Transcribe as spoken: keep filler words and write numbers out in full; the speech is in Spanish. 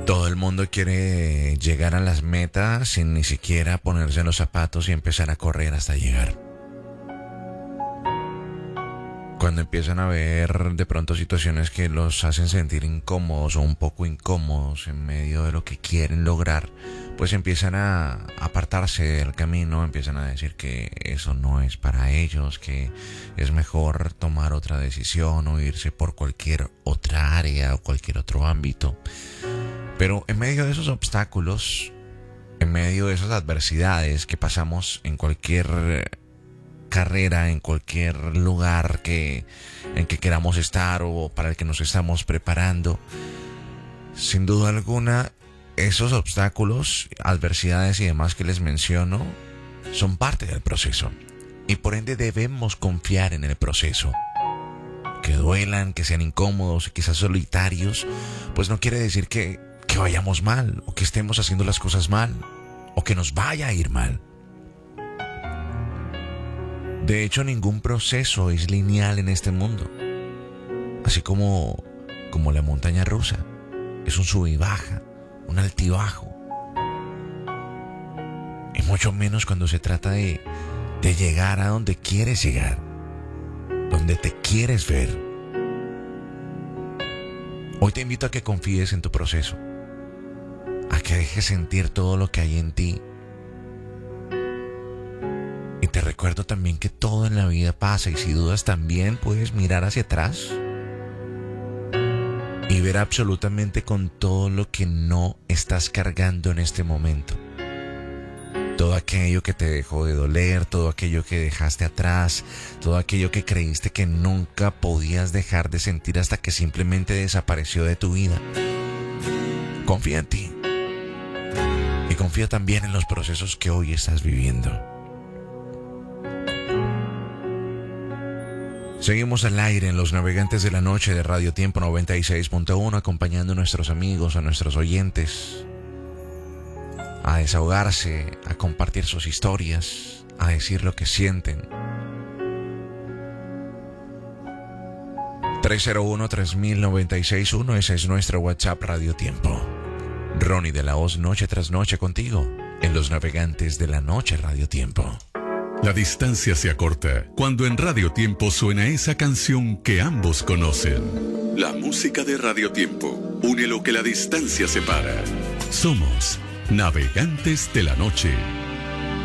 Todo el mundo quiere llegar a las metas sin ni siquiera ponerse los zapatos y empezar a correr hasta llegar. Cuando empiezan a ver de pronto situaciones que los hacen sentir incómodos o un poco incómodos en medio de lo que quieren lograr, pues empiezan a apartarse del camino, empiezan a decir que eso no es para ellos, que es mejor tomar otra decisión o irse por cualquier otra área o cualquier otro ámbito. Pero en medio de esos obstáculos, en medio de esas adversidades que pasamos en cualquier carrera, en cualquier lugar que, en que queramos estar o para el que nos estamos preparando, sin duda alguna, esos obstáculos, adversidades y demás que les menciono son parte del proceso y por ende debemos confiar en el proceso. Que duelan, que sean incómodos, quizás solitarios, pues no quiere decir que, que vayamos mal o que estemos haciendo las cosas mal o que nos vaya a ir mal. De hecho, ningún proceso es lineal en este mundo. Así como, como la montaña rusa. Es un sub y baja, un altibajo. Y mucho menos cuando se trata de, de llegar a donde quieres llegar. Donde te quieres ver. Hoy te invito a que confíes en tu proceso. A que dejes sentir todo lo que hay en ti. Y te recuerdo también que todo en la vida pasa y si dudas también puedes mirar hacia atrás y ver absolutamente con todo lo que no estás cargando en este momento. Todo aquello que te dejó de doler, todo aquello que dejaste atrás, todo aquello que creíste que nunca podías dejar de sentir hasta que simplemente desapareció de tu vida. Confía en ti y confía también en los procesos que hoy estás viviendo. Seguimos al aire en Los Navegantes de la Noche de Radio Tiempo noventa y seis punto uno, acompañando a nuestros amigos, a nuestros oyentes, a desahogarse, a compartir sus historias, a decir lo que sienten. tres cero uno, tres mil, noventa y seis uno, ese es nuestro WhatsApp Radio Tiempo. Ronnie de la Hoz, noche tras noche contigo en Los Navegantes de la Noche Radio Tiempo. La distancia se acorta cuando en Radio Tiempo suena esa canción que ambos conocen. La música de Radio Tiempo une lo que la distancia separa. Somos Navegantes de la Noche.